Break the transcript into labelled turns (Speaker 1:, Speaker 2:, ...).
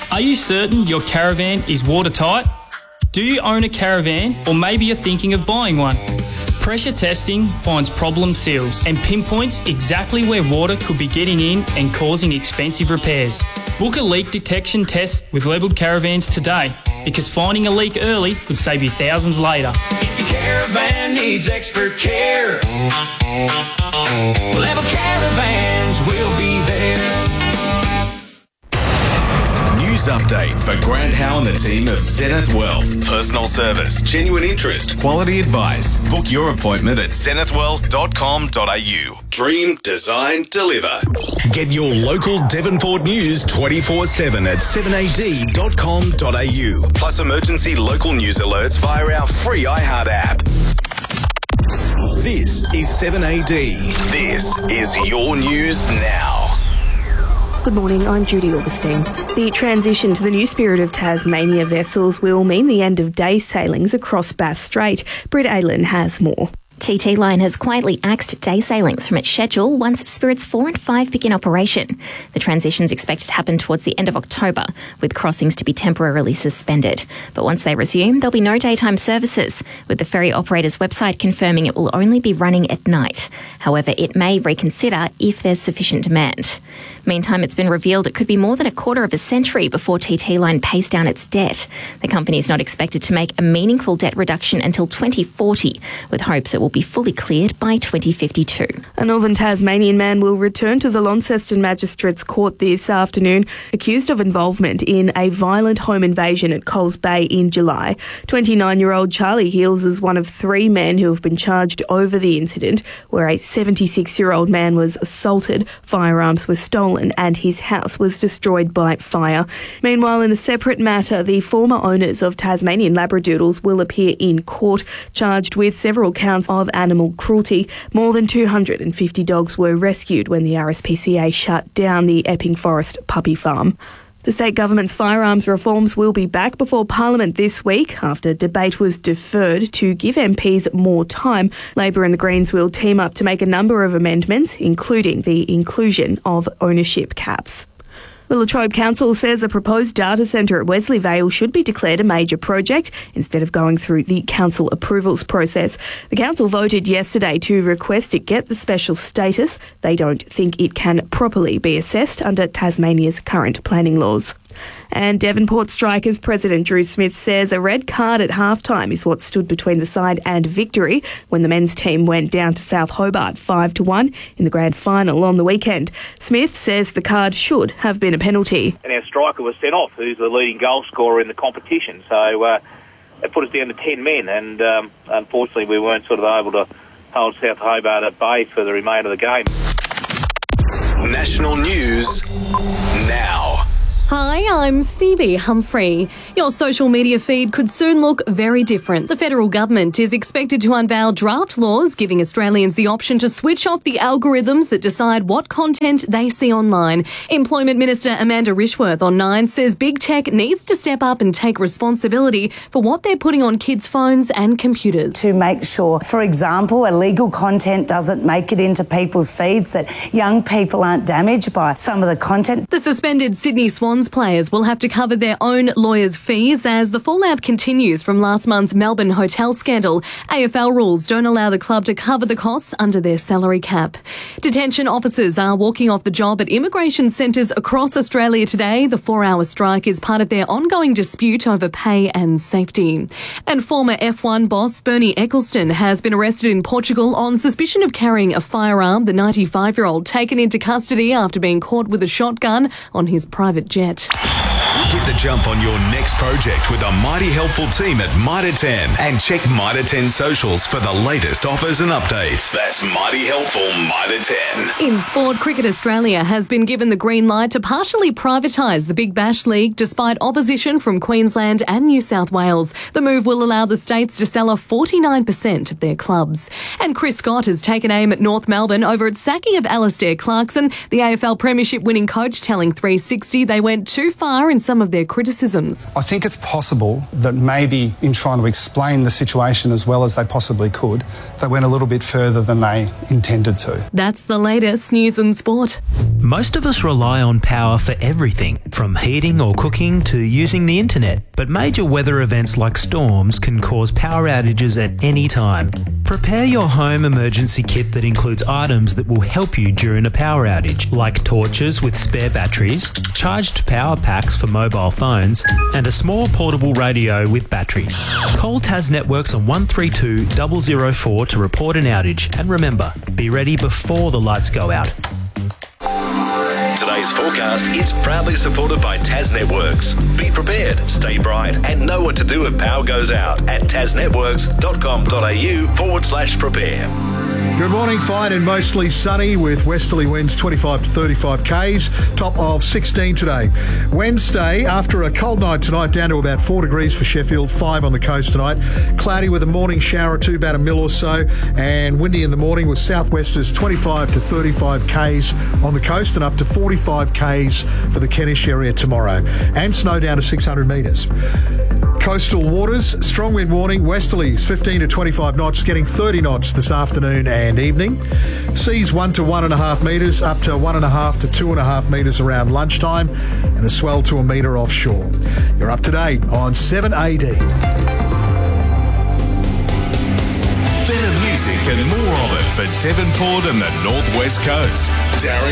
Speaker 1: Are you certain your caravan is watertight? Do you own a caravan, or maybe you're thinking of buying one? Pressure testing finds problem seals and pinpoints exactly where water could be getting in and causing expensive repairs. Book a leak detection test with Levelled Caravans today, because finding a leak early could save you thousands later.
Speaker 2: If your caravan needs expert care, Levelled Caravans will be there.
Speaker 3: News update for Grant Howe and the team of Zenith Wealth. Personal service, genuine interest, quality advice. Book your appointment at zenithwealth.com.au. Dream, design, deliver. Get your local Devonport news 24/7 at 7ad.com.au. Plus emergency local news alerts via our free iHeart app. This is 7AD. This is your news now.
Speaker 4: Good morning, I'm Judy Augustine. The transition to the new Spirit of Tasmania vessels will mean the end of day sailings across Bass Strait. Britt Aylan has more.
Speaker 5: TT Line has quietly axed day sailings from its schedule once Spirits 4 and 5 begin operation. The transition is expected to happen towards the end of October, with crossings to be temporarily suspended. But once they resume, there'll be no daytime services, with the ferry operator's website confirming it will only be running at night. However, it may reconsider if there's sufficient demand. Meantime, it's been revealed it could be more than a quarter of a century before TT Line pays down its debt. The company is not expected to make a meaningful debt reduction until 2040, with hopes it will be fully cleared by 2052.
Speaker 4: A northern Tasmanian man will return to the Launceston Magistrates Court this afternoon, accused of involvement in a violent home invasion at Coles Bay in July. 29-year-old Charlie Heels is one of 3 men who have been charged over the incident, where a 76-year-old man was assaulted, firearms were stolen and his house was destroyed by fire. Meanwhile, in a separate matter, the former owners of Tasmanian Labradoodles will appear in court, charged with several counts of animal cruelty. More than 250 dogs were rescued when the RSPCA shut down the Epping Forest puppy farm. The state government's firearms reforms will be back before Parliament this week after debate was deferred to give MPs more time. Labor and the Greens will team up to make a number of amendments, including the inclusion of ownership caps. The Latrobe Council says a proposed data centre at Wesley Vale should be declared a major project instead of going through the council approvals process. The council voted yesterday to request it get the special status. They don't think it can properly be assessed under Tasmania's current planning laws. And Devonport Strikers president Drew Smith says a red card at halftime is what stood between the side and victory when the men's team went down to South Hobart 5-1 in the grand final on the weekend. Smith says the card should have been a penalty.
Speaker 6: And our striker was sent off, who's the leading goal scorer in the competition. So it put us down to 10 men, and unfortunately we weren't sort of able to hold South Hobart at bay for the remainder of the game.
Speaker 3: National news now.
Speaker 7: Hi, I'm Phoebe Humphrey. Your social media feed could soon look very different. The federal government is expected to unveil draft laws giving Australians the option to switch off the algorithms that decide what content they see online. Employment Minister Amanda Rishworth on 9 says big tech needs to step up and take responsibility for what they're putting on kids' phones and computers.
Speaker 8: To make sure, for example, illegal content doesn't make it into people's feeds, that young people aren't damaged by some of the content.
Speaker 7: The suspended Sydney Swans players will have to cover their own lawyers' fees as the fallout continues from last month's Melbourne hotel scandal. AFL rules don't allow the club to cover the costs under their salary cap. Detention officers are walking off the job at immigration centres across Australia today. The 4-hour strike is part of their ongoing dispute over pay and safety. And former F1 boss Bernie Ecclestone has been arrested in Portugal on suspicion of carrying a firearm. The 95-year-old taken into custody after being caught with a shotgun on his private jet.
Speaker 3: Get the jump on your next project with a mighty helpful team at Mitre 10 and check Mitre 10 socials for the latest offers and updates. That's mighty helpful Mitre 10.
Speaker 7: In sport, Cricket Australia has been given the green light to partially privatise the Big Bash League despite opposition from Queensland and New South Wales. The move will allow the states to sell off 49% of their clubs. And Chris Scott has taken aim at North Melbourne over its sacking of Alistair Clarkson. The AFL Premiership winning coach telling 360 they went too far in some of their their criticisms.
Speaker 9: I think it's possible that maybe in trying to explain the situation as well as they possibly could, they went a little bit further than they intended to.
Speaker 7: That's the latest news and sport.
Speaker 10: Most of us rely on power for everything, from heating or cooking to using the internet. But major weather events like storms can cause power outages at any time. Prepare your home emergency kit that includes items that will help you during a power outage, like torches with spare batteries, charged power packs for mobile phones, and a small portable radio with batteries. Call Tas Networks on 132 004 to report an outage. And remember, be ready before the lights go out.
Speaker 3: Today's forecast is proudly supported by Tas Networks. Be prepared, stay bright, and know what to do if power goes out at tasnetworks.com.au/prepare.
Speaker 11: Good morning, fine and mostly sunny with westerly winds 25 to 35 k's, top of 16 today. Wednesday, after a cold night tonight, down to about 4 degrees for Sheffield, 5 on the coast tonight. Cloudy with a morning shower or two, about a mil or so, and windy in the morning with southwesters 25 to 35 k's on the coast and up to 45 k's for the Kentish area tomorrow. And snow down to 600 metres. Coastal waters, strong wind warning, westerlies 15 to 25 knots, getting 30 knots this afternoon and evening. Seas 1 to 1.5 metres, up to 1.5 to 2.5 metres around lunchtime, and a swell to a metre offshore. You're up to date on 7AD.
Speaker 3: Better music and more of it for Devonport and the North West Coast. Darren